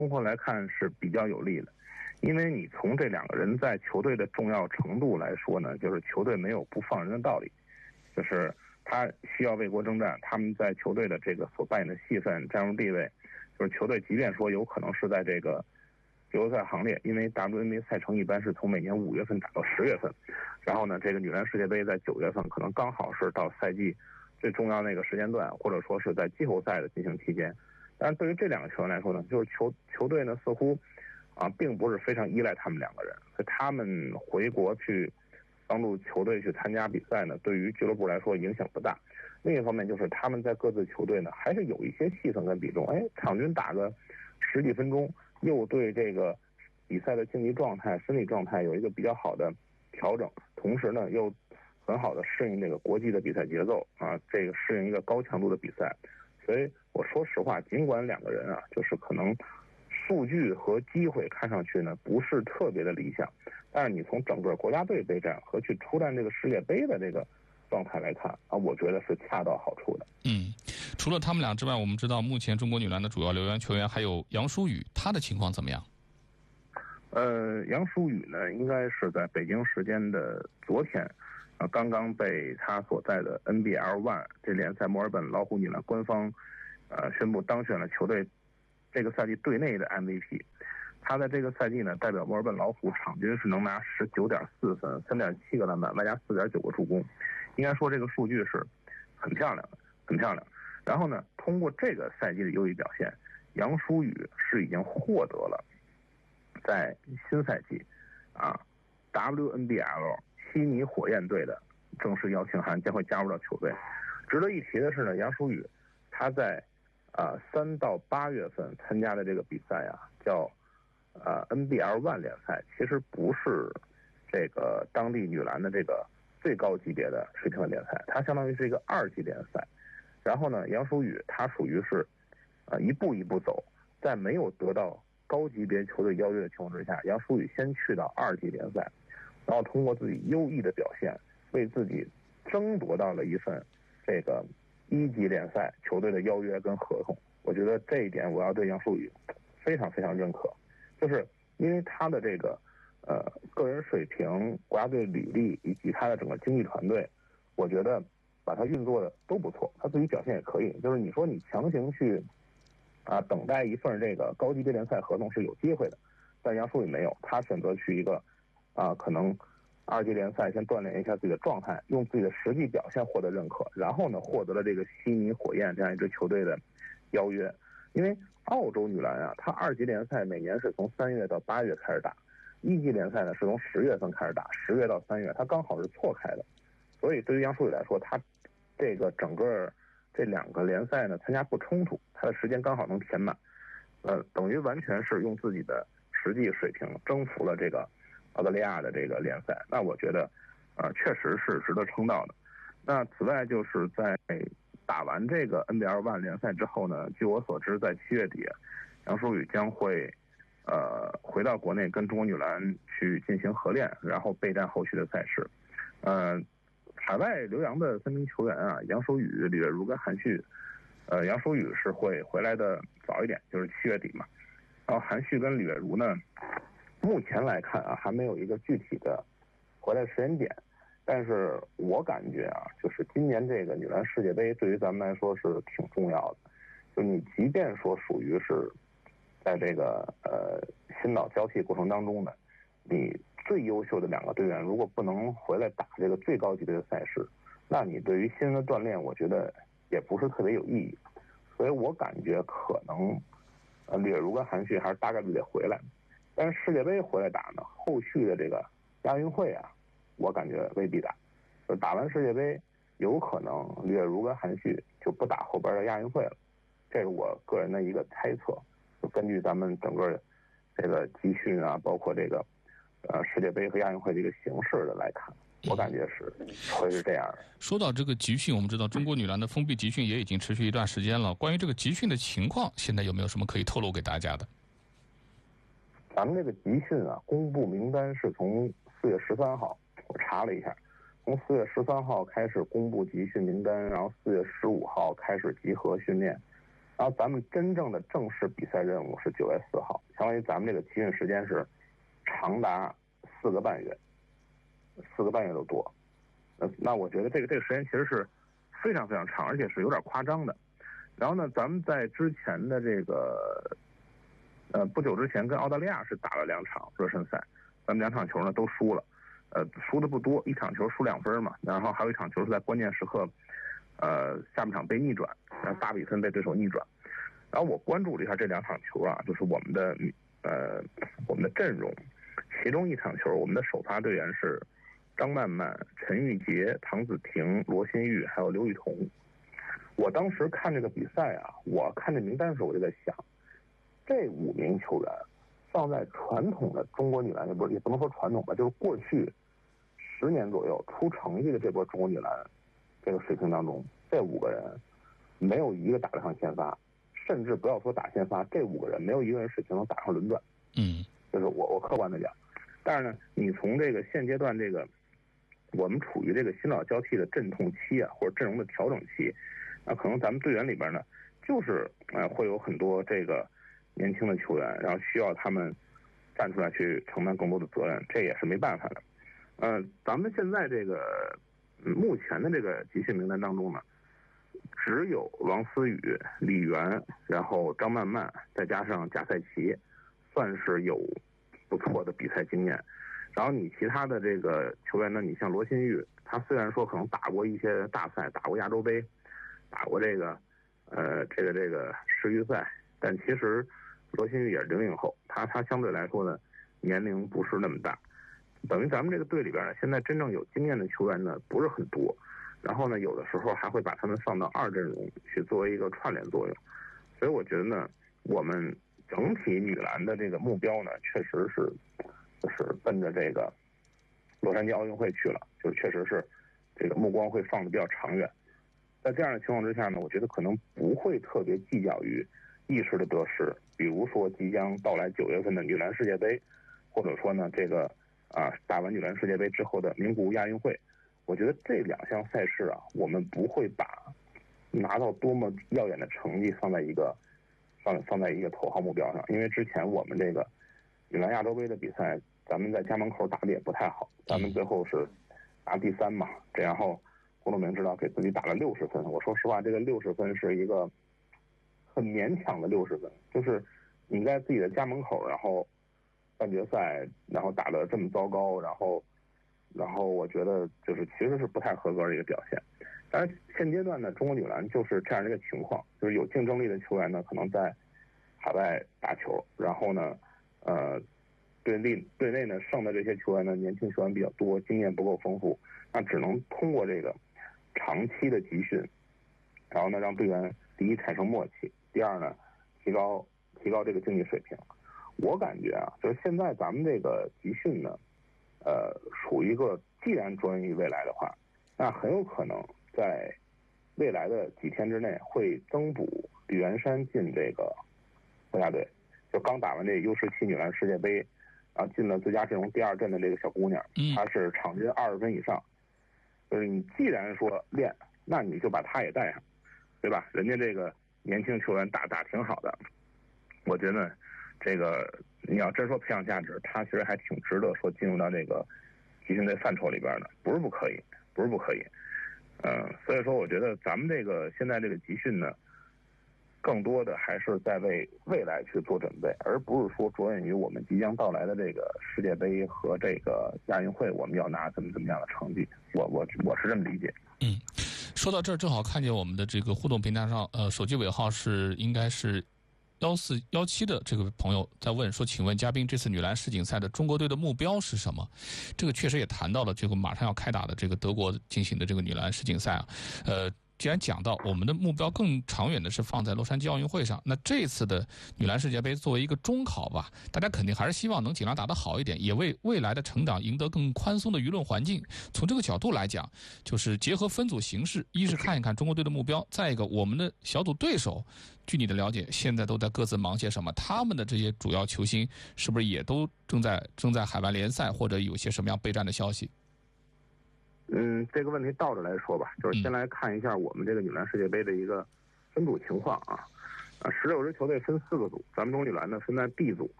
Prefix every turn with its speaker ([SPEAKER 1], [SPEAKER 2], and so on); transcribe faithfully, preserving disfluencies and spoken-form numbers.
[SPEAKER 1] 综合来看是比较有利的，因为你从这两个人在球队的重要程度来说呢，就是球队没有不放人的道理，就是他需要为国征战，他们在球队的这个所扮演的戏份、战术地位，就是球队即便说有可能是在这个季后赛行列，因为 W N B A 赛程一般是从每年五月份打到十月份，然后呢，这个女篮世界杯在九月份，可能刚好是到赛季最重要那个时间段，或者说是在季后赛的进行期间。但是对于这两个球员来说呢，就是球球队呢似乎啊并不是非常依赖他们两个人，所以他们回国去帮助球队去参加比赛呢，对于俱乐部来说影响不大。另一方面就是他们在各自球队呢还是有一些戏份跟比重，哎，场均打个十几分钟，又对这个比赛的竞技状态、身体状态有一个比较好的调整，同时呢又很好的适应这个国际的比赛节奏啊，这个适应一个高强度的比赛。所以我说实话，尽管两个人啊，就是可能数据和机会看上去呢不是特别的理想，但是你从整个国家队备战和去出战这个世界杯的这个状态来看啊，我觉得是恰到好处的。
[SPEAKER 2] 嗯，除了他们俩之外，我们知道目前中国女篮的主要留洋球员还有杨舒雨，她的情况怎么样？
[SPEAKER 1] 呃，杨舒雨呢，应该是在北京时间的昨天啊，刚刚被他所在的 N B L One 这联赛墨尔本老虎女篮官方呃宣布当选了球队这个赛季队内的 M V P。他在这个赛季呢，代表墨尔本老虎场均是能拿十九点四分、三点七个篮板，外加四点九个助攻。应该说这个数据是很漂亮的，很漂亮。然后呢，通过这个赛季的优异表现，杨舒雨是已经获得了在新赛季啊 W N B L 悉尼火焰队的正式邀请函，将会加入到球队。值得一提的是呢，杨舒雨他在啊三到八月份参加的这个比赛啊，叫呃 N B L One 联赛，其实不是这个当地女篮的这个最高级别的水平的联赛，它相当于是一个二级联赛。然后呢，杨舒雨他属于是呃一步一步走，在没有得到高级别球队邀约的情况之下，杨舒雨先去到二级联赛，然后通过自己优异的表现，为自己争夺到了一份这个一级联赛球队的邀约跟合同。我觉得这一点我要对杨舒雨非常非常认可，就是因为他的这个呃个人水平、国家队履历以及他的整个经纪团队，我觉得把他运作的都不错，他自己表现也可以。就是你说你强行去啊等待一份这个高级别联赛合同是有机会的，但杨舒雨没有，他选择去一个啊可能二级联赛先锻炼一下自己的状态，用自己的实际表现获得认可，然后呢获得了这个悉尼火焰这样一支球队的邀约。因为澳洲女篮啊，它二级联赛每年是从三月到八月开始打，一级联赛呢是从十月份开始打，十月到三月，它刚好是错开的。所以对于杨舒雨来说，他这个整个这两个联赛呢参加不冲突，他的时间刚好能填满，呃，等于完全是用自己的实际水平征服了这个澳大利亚的这个联赛。那我觉得，呃，确实是值得称道的。那此外就是在打完这个 N B L One 联赛之后呢，据我所知，在七月底，杨舒雨将会呃回到国内跟中国女篮去进行合练，然后备战后续的赛事。呃，海外留洋的三名球员啊，杨舒雨、李月如跟韩旭，呃，杨舒雨是会回来的早一点，就是七月底嘛。然后韩旭跟李月如呢，目前来看啊，还没有一个具体的回来时间点。但是我感觉啊，就是今年这个女篮世界杯对于咱们来说是挺重要的。就你即便说属于是在这个呃新老交替过程当中的，你最优秀的两个队员如果不能回来打这个最高级别的赛事，那你对于新人的锻炼，我觉得也不是特别有意义。所以我感觉可能呃李月如跟韩旭还是大概率得回来，但是世界杯回来打呢，后续的这个亚运会啊，我感觉未必打。就打完世界杯，有可能李月如跟韩旭就不打后边的亚运会了，这是我个人的一个猜测。就根据咱们整个这个集训啊，包括这个呃世界杯和亚运会这个形式的来看，我感觉是会是这样的。
[SPEAKER 2] 说到这个集训，我们知道中国女篮的封闭集训也已经持续一段时间了。关于这个集训的情况，现在有没有什么可以透露给大家的？
[SPEAKER 1] 咱们这个集训啊，公布名单是从四月十三号，我查了一下，从四月十三号开始公布集训名单，然后四月十五号开始集合训练。 然后咱们真正的正式比赛任务是九月四号，相当于咱们这个集训时间是长达四个半月，四个半月都多。呃，那我觉得这个这个时间其实是非常非常长，而且是有点夸张的。然后呢，咱们在之前的这个呃不久之前跟澳大利亚是打了两场热身赛，咱们两场球呢都输了，呃输的不多，一场球输两分嘛，然后还有一场球是在关键时刻，呃下半场被逆转，然后大比分被对手逆转。然后我关注了一下这两场球啊，就是我们的呃我们的阵容，其中一场球我们的首发队员是张曼曼、陈玉洁、唐子婷、罗新玉还有刘雨桐。我当时看这个比赛啊，我看这名单的时候我就在想，这五名球员放在传统的中国女篮，也不是也不能说传统吧，就是过去十年左右出成绩的这波中国女篮这个水平当中，这五个人没有一个打得上先发，甚至不要说打先发，这五个人没有一个人水平能打上轮转。
[SPEAKER 2] 嗯，
[SPEAKER 1] 就是我我客观的讲，但是呢，你从这个现阶段这个我们处于这个新老交替的阵痛期啊，或者阵容的调整期，那可能咱们队员里边呢，就是呃会有很多这个年轻的球员，然后需要他们站出来去承担更多的责任，这也是没办法的。呃，咱们现在这个、嗯、目前的这个集训名单当中呢，只有王思雨、李媛，然后张曼曼，再加上贾赛琪，算是有不错的比赛经验。然后你其他的这个球员呢，你像罗新玉，他虽然说可能打过一些大赛，打过亚洲杯，打过这个呃这个这个世预赛，但其实罗新玉也是零零后，他他相对来说呢年龄不是那么大，等于咱们这个队里边呢，现在真正有经验的球员呢不是很多。然后呢，有的时候还会把他们放到二阵容去作为一个串联作用，所以我觉得呢，我们整体女篮的这个目标呢，确实是就是奔着这个洛杉矶奥运会去了，就确实是这个目光会放得比较长远。在这样的情况之下呢，我觉得可能不会特别计较于一时的得失，比如说即将到来九月份的女篮世界杯，或者说呢这个啊打完女篮世界杯之后的名古屋亚运会。我觉得这两项赛事啊，我们不会把拿到多么耀眼的成绩放在一个放放在一个头号目标上，因为之前我们这个女篮亚洲杯的比赛，咱们在家门口打的也不太好，咱们最后是拿第三嘛，这然后胡忠明知道给自己打了六十分，我说实话，这个六十分是一个很勉强的六十分，就是你在自己的家门口，然后半决赛，然后打得这么糟糕，然后。然后我觉得就是其实是不太合格的一个表现。当然现阶段呢，中国女篮就是这样的一个情况，就是有竞争力的球员呢可能在海外打球，然后呢呃队内队内呢剩的这些球员呢年轻球员比较多，经验不够丰富，那只能通过这个长期的集训，然后呢让队员第一产生默契，第二呢提高提高这个竞技水平。我感觉啊，就是现在咱们这个集训呢呃，属于一个既然着眼于未来的话，那很有可能在未来的几天之内会增补李元山进这个国家队。就刚打完这 U 十七 女篮世界杯，然后进了最佳阵容第二阵的这个小姑娘，她是场均二十分以上。就是你既然说练，那你就把她也带上，对吧？人家这个年轻球员打打挺好的，我觉得这个。你要真说培养价值，他其实还挺值得说进入到这个集训队范畴里边的，不是不可以，不是不可以。嗯、呃，所以说我觉得咱们这个现在这个集训呢，更多的还是在为未来去做准备，而不是说着眼于我们即将到来的这个世界杯和这个亚运会，我们要拿怎么怎么样的成绩。我我我是这么理解。
[SPEAKER 2] 嗯，说到这儿，正好看见我们的这个互动平台上，呃，手机尾号是应该是。幺四幺七的这个朋友在问说，请问嘉宾，这次女篮世锦赛的中国队的目标是什么？这个确实也谈到了这个马上要开打的这个德国进行的这个女篮世锦赛啊，呃。既然讲到我们的目标更长远的是放在洛杉矶奥运会上，那这次的女篮世界杯作为一个中考吧，大家肯定还是希望能尽量打得好一点，也为未来的成长赢得更宽松的舆论环境。从这个角度来讲，就是结合分组形式，一是看一看中国队的目标，再一个我们的小组对手，据你的了解，现在都在各自忙些什么？他们的这些主要球星是不是也都正在正在海外联赛，或者有些什么样备战的消息？
[SPEAKER 1] 嗯，这个问题倒着来说吧，就是先来看一下我们这个女篮世界杯的一个分组情况啊。 啊，十六支球队分四个组，咱们中女篮呢分在 B 组，